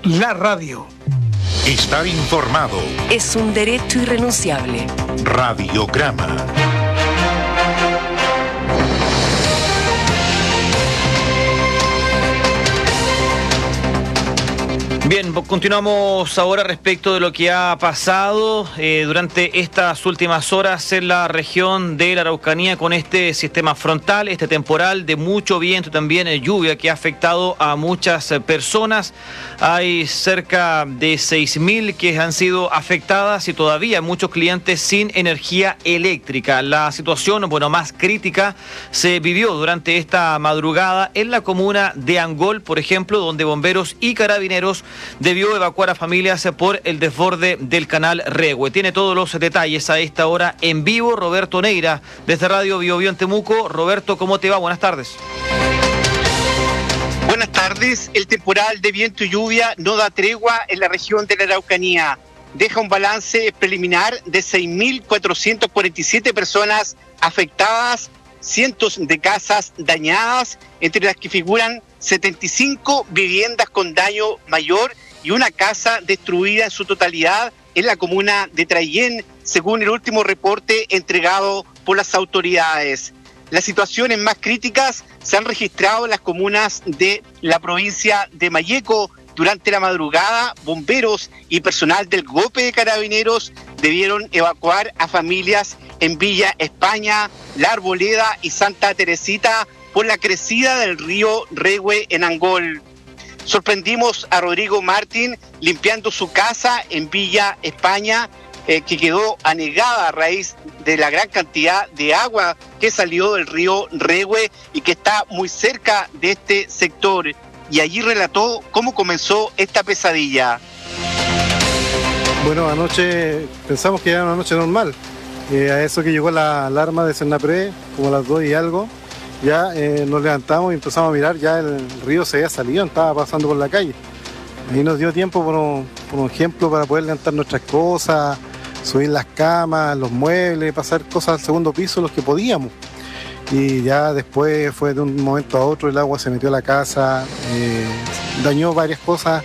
la radio. Estar informado es un derecho irrenunciable. Radiograma. Bien, continuamos ahora respecto de lo que ha pasado durante estas últimas horas en la región de la Araucanía con este sistema frontal, este temporal de mucho viento y también lluvia que ha afectado a muchas personas. Hay cerca de 6.000 que han sido afectadas y todavía muchos clientes sin energía eléctrica. La situación, más crítica se vivió durante esta madrugada en la comuna de Angol, por ejemplo, donde bomberos y carabineros debió evacuar a familias por el desborde del canal Rehue. Tiene todos los detalles a esta hora en vivo Roberto Neira, desde Radio Biobío en Temuco. Roberto, ¿cómo te va? Buenas tardes. Buenas tardes. El temporal de viento y lluvia no da tregua en la región de la Araucanía. Deja un balance preliminar de 6.447 personas afectadas, cientos de casas dañadas, entre las que figuran 75 viviendas con daño mayor y una casa destruida en su totalidad en la comuna de Traillén, según el último reporte entregado por las autoridades. Las situaciones más críticas se han registrado en las comunas de la provincia de Malleco. Durante la madrugada, bomberos y personal del GOPE de Carabineros debieron evacuar a familias en Villa España, La Arboleda y Santa Teresita por la crecida del río Rehue en Angol. Sorprendimos a Rodrigo Martín limpiando su casa en Villa España, que quedó anegada a raíz de la gran cantidad de agua que salió del río Rehue y que está muy cerca de este sector. Y allí relató cómo comenzó esta pesadilla. Bueno, anoche pensamos que era una noche normal. A eso que llegó la alarma de Senapred, como a las 2 y algo, ya nos levantamos y empezamos a mirar, ya el río se había salido, estaba pasando por la calle. Ahí nos dio tiempo, por ejemplo, para poder levantar nuestras cosas, subir las camas, los muebles, pasar cosas al segundo piso, los que podíamos. Y ya después fue de un momento a otro, el agua se metió a la casa, dañó varias cosas.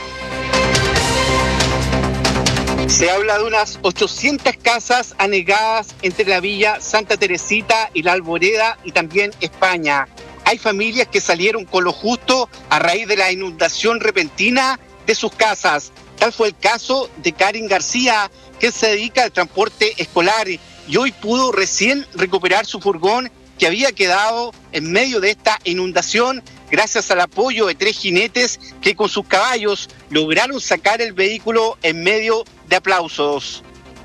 Se habla de unas 800 casas anegadas entre la villa Santa Teresita y La Arboleda y también España. Hay familias que salieron con lo justo a raíz de la inundación repentina de sus casas. Tal fue el caso de Karin García, que se dedica al transporte escolar y hoy pudo recién recuperar su furgón que había quedado en medio de esta inundación gracias al apoyo de 3 jinetes que con sus caballos lograron sacar el vehículo en medio de aplausos.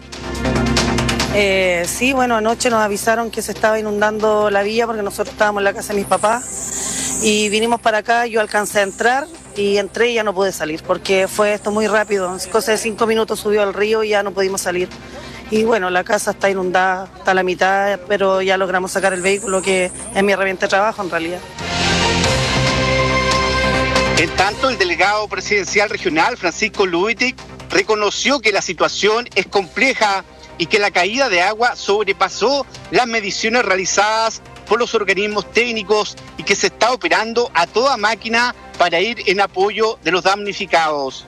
Sí, anoche nos avisaron que se estaba inundando la villa porque nosotros estábamos en la casa de mis papás y vinimos para acá, yo alcancé a entrar y entré y ya no pude salir porque fue esto muy rápido, en cosa de 5 minutos subió al río y ya no pudimos salir. Y la casa está inundada, está a la mitad, pero ya logramos sacar el vehículo, que es mi herramienta de trabajo en realidad. En tanto, el delegado presidencial regional, Francisco Luitic, reconoció que la situación es compleja y que la caída de agua sobrepasó las mediciones realizadas por los organismos técnicos y que se está operando a toda máquina para ir en apoyo de los damnificados.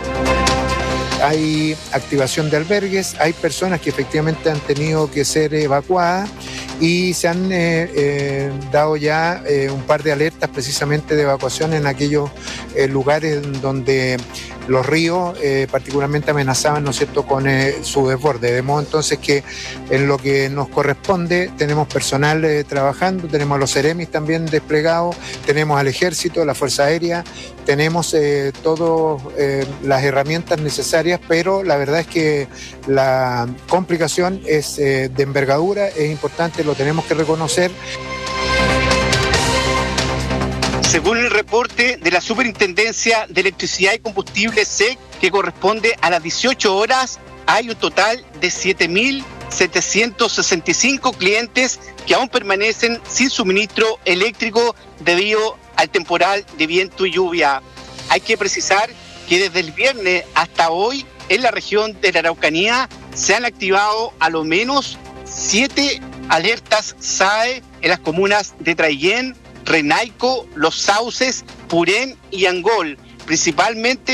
Hay activación de albergues, hay personas que efectivamente han tenido que ser evacuadas y se han dado ya un par de alertas precisamente de evacuación en aquellos lugares donde los ríos particularmente amenazaban, ¿no es cierto?, con su desborde. De modo entonces que en lo que nos corresponde tenemos personal trabajando, tenemos a los Ceremis también desplegados, tenemos al Ejército, la Fuerza Aérea, tenemos todas las herramientas necesarias, pero la verdad es que la complicación es de envergadura, es importante, lo tenemos que reconocer. Según el reporte de la Superintendencia de Electricidad y Combustible SEC, que corresponde a las 18 horas, hay un total de 7.765 clientes que aún permanecen sin suministro eléctrico debido al temporal de viento y lluvia. Hay que precisar que desde el viernes hasta hoy, en la región de la Araucanía, se han activado a lo menos 7 alertas SAE en las comunas de Traillén, Renaico, Los Sauces, Purén y Angol, principalmente